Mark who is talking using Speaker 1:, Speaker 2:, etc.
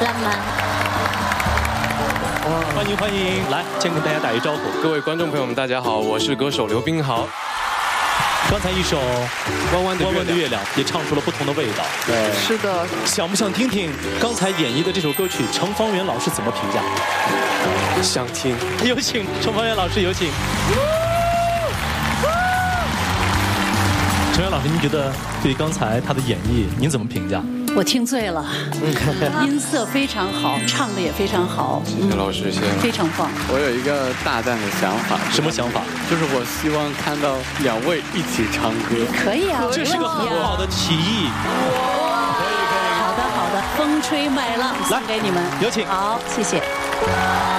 Speaker 1: 浪漫。
Speaker 2: 欢迎欢迎，来先跟大家打一招呼。
Speaker 3: 各位观众朋友们，大家好，我是歌手刘冰豪。
Speaker 2: 刚才一首《
Speaker 3: 弯弯的月亮》
Speaker 2: 也唱出了不同的味道。
Speaker 3: 对，
Speaker 4: 是的。
Speaker 2: 想不想听听刚才演绎的这首歌曲，程方圆老师怎么评价？
Speaker 3: 想听。
Speaker 2: 有请程方圆老师，有请。程方圆老师，您觉得对刚才他的演绎，您怎么评价？
Speaker 1: 我听醉了，音色非常好，唱的也非常好。
Speaker 3: 谢谢老师，谢谢。
Speaker 1: 非常棒。
Speaker 4: 我有一个大胆的想法。
Speaker 2: 什么想法？
Speaker 4: 就是我希望看到2位一起唱歌。
Speaker 1: 可以啊，
Speaker 2: 这是个很好的提议。可以。
Speaker 1: 好的，风吹麦浪送给你们。
Speaker 2: 有请。
Speaker 1: 好，谢谢。